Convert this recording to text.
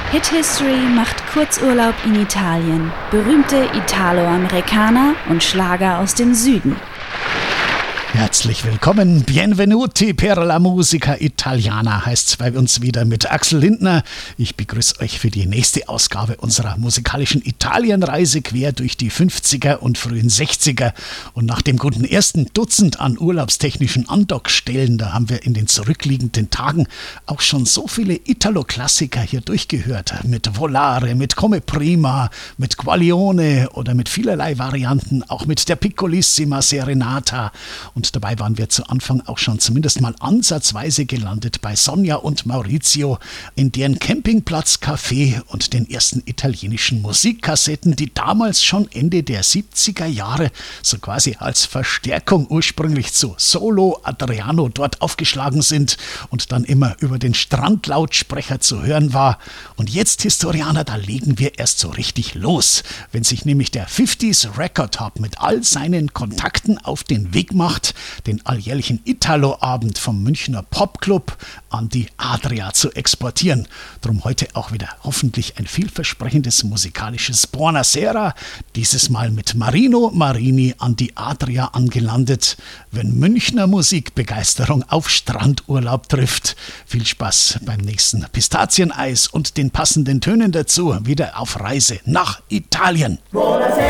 Hit History macht Kurzurlaub in Italien, berühmte Italo-Amerikaner und Schlager aus dem Süden. Herzlich willkommen, Benvenuti per la musica italiana heißt's bei uns wieder mit Axel Lindner. Ich begrüße euch für die nächste Ausgabe unserer musikalischen Italienreise quer durch die 50er und frühen 60er. Und nach dem guten ersten Dutzend an urlaubstechnischen Andockstellen, da haben wir in den zurückliegenden Tagen auch schon so viele Italo-Klassiker hier durchgehört. Mit Volare, mit Come Prima, mit Guaglione oder mit vielerlei Varianten, auch mit der Piccolissima Serenata. Und dabei waren wir zu Anfang auch schon zumindest mal ansatzweise gelandet bei Sonja und Maurizio in deren Campingplatz-Café und den ersten italienischen Musikkassetten, die damals schon Ende der 70er Jahre so quasi als Verstärkung ursprünglich zu Solo Adriano dort aufgeschlagen sind und dann immer über den Strandlautsprecher zu hören war. Und jetzt, Historianer, da legen wir erst so richtig los, wenn sich nämlich der 50s Record Hub mit all seinen Kontakten auf den Weg macht, den alljährlichen Italo-Abend vom Münchner Popclub an die Adria zu exportieren. Drum heute auch wieder hoffentlich ein vielversprechendes musikalisches Buonasera, dieses Mal mit Marino Marini an die Adria angelandet. Wenn Münchner Musikbegeisterung auf Strandurlaub trifft, viel Spaß beim nächsten Pistazieneis und den passenden Tönen dazu, wieder auf Reise nach Italien.